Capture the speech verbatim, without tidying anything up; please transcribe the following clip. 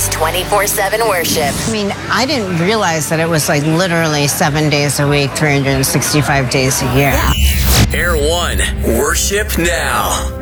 is twenty-four seven worship. I mean, I didn't realize that it was like literally seven days a week, three hundred sixty-five days a year. Air One, worship now.